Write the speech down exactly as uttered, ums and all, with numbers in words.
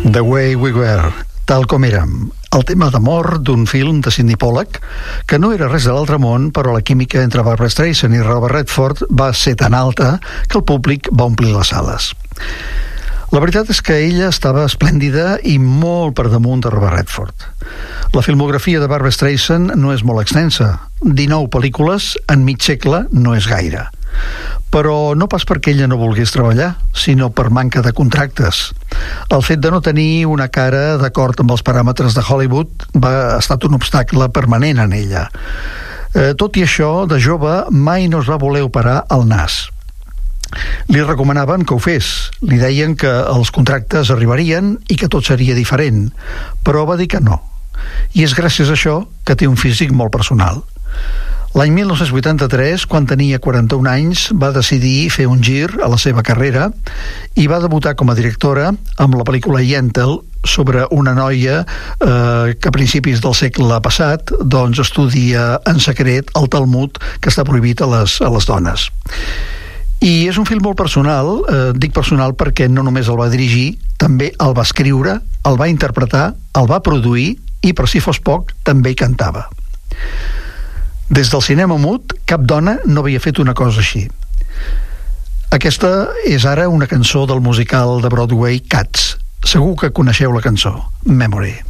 The Way We Were, tal com érem, el tema d'amor d'un film de Sidney Pollack, que no era res de l'altre món, però la química entre Barbra Streisand i Robert Redford va ser tan alta que el públic va omplir les sales. La veritat és que ella estava esplèndida i molt per damunt de Robert Redford. La filmografia de Barbra Streisand no és molt extensa. dinou pel·lícules en mig segle no és gaire. Però no pas perquè ella no volgués treballar, sinó per manca de contractes. El fet de no tenir una cara d'acord amb els paràmetres de Hollywood va ha estat un obstacle permanent en ella. Eh, tot i això, de jove mai no es va voler operar el nas. Li recomanaven que ho fes. Li deien que els contractes arribarien i que tot seria diferent, però va dir que no. I és gràcies a això que té un físic molt personal. L'any mil nou-cents vuitanta-tres, quan tenia quaranta-un anys, va decidir fer un gir a la seva carrera i va debutar com a directora amb la pel·lícula Yentl, sobre una noia eh, que a principis del segle passat doncs estudia en secret el Talmud, que està prohibit a les, a les dones. I és un film molt personal, eh, dic personal perquè no només el va dirigir, també el va escriure, el va interpretar, el va produir i, per si fos poc, també hi cantava. Des del cinema mut, cap dona no havia fet una cosa així. Aquesta és ara una cançó del musical de Broadway Cats. Segur que coneixeu la cançó, Memory.